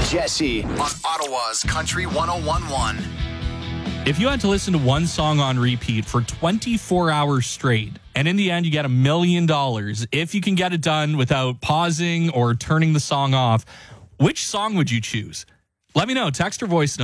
Jesse on Ottawa's Country 101.1. If you had to listen to one song on repeat for 24 hours straight, and in the end you get $1 million, if you can get it done without pausing or turning the song off, which song would you choose? Let me know. Text or voice note